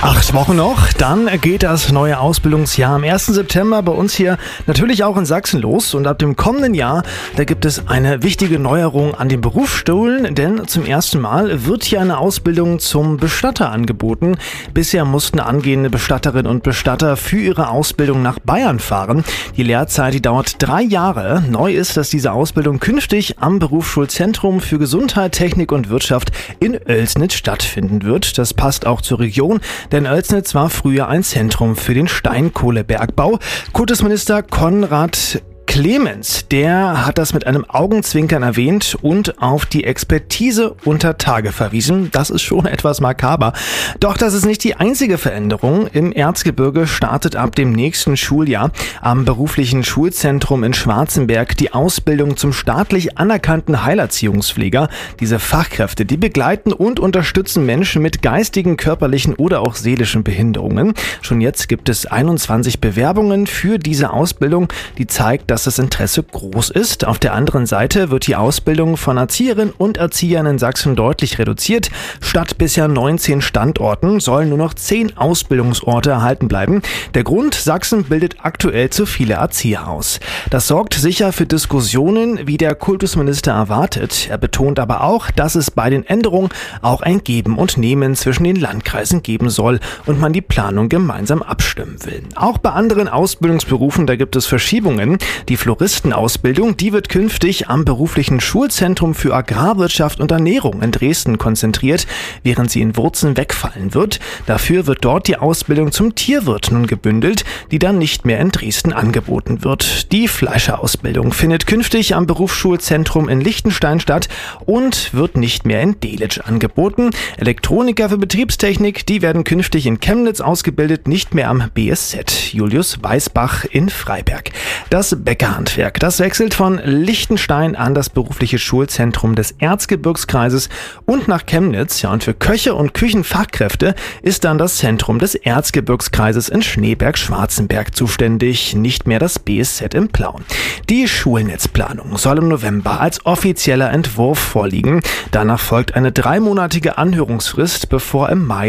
8 Wochen noch, dann geht das neue Ausbildungsjahr am 1. September bei uns hier natürlich auch in Sachsen los. Und ab dem kommenden Jahr, da gibt es eine wichtige Neuerung an den Berufsschulen, denn zum ersten Mal wird hier eine Ausbildung zum Bestatter angeboten. Bisher mussten angehende Bestatterinnen und Bestatter für ihre Ausbildung nach Bayern fahren. Die Lehrzeit, die dauert 3 Jahre. Neu ist, dass diese Ausbildung künftig am Berufsschulzentrum für Gesundheit, Technik und Wirtschaft in Oelsnitz stattfinden wird. Das passt auch zur Region, denn Oelsnitz war früher ein Zentrum für den Steinkohlebergbau. Kultusminister Konrad Clemens, der hat das mit einem Augenzwinkern erwähnt und auf die Expertise unter Tage verwiesen. Das ist schon etwas makaber. Doch das ist nicht die einzige Veränderung. Im Erzgebirge startet ab dem nächsten Schuljahr am beruflichen Schulzentrum in Schwarzenberg die Ausbildung zum staatlich anerkannten Heilerziehungspfleger. Diese Fachkräfte, die begleiten und unterstützen Menschen mit geistigen, körperlichen oder auch seelischen Behinderungen. Schon jetzt gibt es 21 Bewerbungen für diese Ausbildung, die zeigt, dass das Interesse groß ist. Auf der anderen Seite wird die Ausbildung von Erzieherinnen und Erziehern in Sachsen deutlich reduziert. Statt bisher 19 Standorten sollen nur noch 10 Ausbildungsorte erhalten bleiben. Der Grund: Sachsen bildet aktuell zu viele Erzieher aus. Das sorgt sicher für Diskussionen, wie der Kultusminister erwartet. Er betont aber auch, dass es bei den Änderungen auch ein Geben und Nehmen zwischen den Landkreisen geben soll und man die Planung gemeinsam abstimmen will. Auch bei anderen Ausbildungsberufen, da gibt es Verschiebungen. Die Floristenausbildung, die wird künftig am beruflichen Schulzentrum für Agrarwirtschaft und Ernährung in Dresden konzentriert, während sie in Wurzen wegfallen wird. Dafür wird dort die Ausbildung zum Tierwirt nun gebündelt, die dann nicht mehr in Dresden angeboten wird. Die Fleischerausbildung findet künftig am Berufsschulzentrum in Liechtenstein statt und wird nicht mehr in Delitzsch angeboten. Elektroniker für Betriebstechnik, die werden künftig in Chemnitz ausgebildet, nicht mehr am BSZ Julius Weißbach in Freiberg. Das Bäckerhandwerk, das wechselt von Liechtenstein an das berufliche Schulzentrum des Erzgebirgskreises und nach Chemnitz. Ja, und für Köche und Küchenfachkräfte ist dann das Zentrum des Erzgebirgskreises in Schneeberg-Schwarzenberg zuständig, nicht mehr das BSZ im Plauen. Die Schulnetzplanung soll im November als offizieller Entwurf vorliegen. Danach folgt eine 3-monatige Anhörungsfrist, bevor im Mai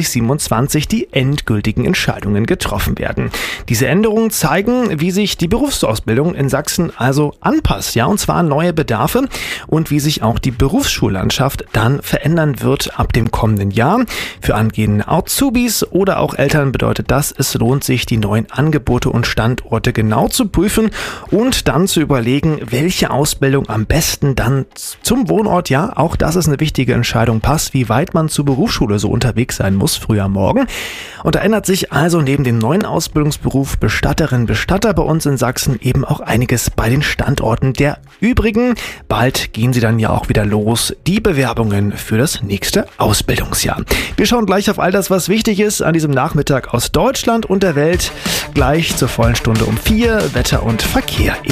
2027 die endgültigen Entscheidungen getroffen werden. Diese Änderungen zeigen, wie sich die Berufsausbildung in Sachsen also anpasst, ja, und zwar an neue Bedarfe und wie sich auch die Berufsschullandschaft dann verändern wird ab dem kommenden Jahr. Für angehende Azubis oder auch Eltern bedeutet das, es lohnt sich, die neuen Angebote und Standorte genau zu prüfen und dann zu überlegen, welche Ausbildung am besten dann zum Wohnort, ja, auch das ist eine wichtige Entscheidung, passt, wie weit man zur Berufsschule so unterwegs sein muss, früh am Morgen. Und da ändert sich also neben dem neuen Ausbildungsberuf Bestatterin, Bestatter bei uns in Sachsen eben auch einiges bei den Standorten der übrigen. Bald gehen sie dann ja auch wieder los, die Bewerbungen für das nächste Ausbildungsjahr. Wir schauen gleich auf all das, was wichtig ist an diesem Nachmittag aus Deutschland und der Welt. Gleich zur vollen Stunde um 4, Wetter und Verkehr.